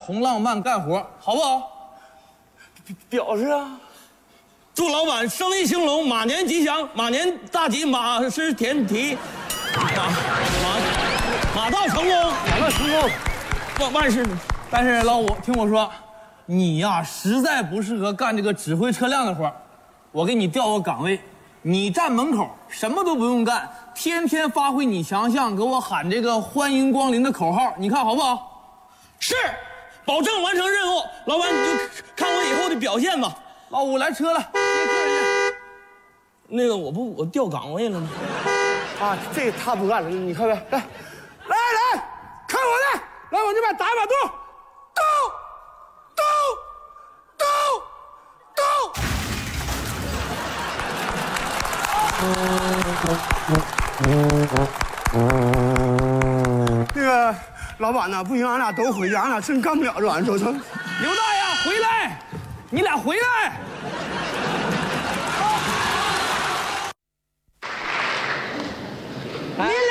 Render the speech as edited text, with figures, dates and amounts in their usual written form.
同浪漫干活，好不好？ 表示啊。 祝老板生意兴隆，马年吉祥，马年大吉，马失前蹄，马到成功， 马到成功， 万事。 但是老五，听我说，你呀实在不适合干这个指挥车辆的活儿，我给你调个岗位，你站门口，什么都不用干，天天发挥你强项，给我喊这个欢迎光临的口号，你看好不好？ 是，保证完成任务。老板，你就看我以后的表现吧。 老五来车了，接客人去。 那个我调岗位了吗？ 啊，这个他不干了，你看看，来，看我的，来往这边打一把舵，那个老板呢，不行，俺俩都回家，俺俩真干不了这玩意儿，走。 刘大爷回来，你俩回来。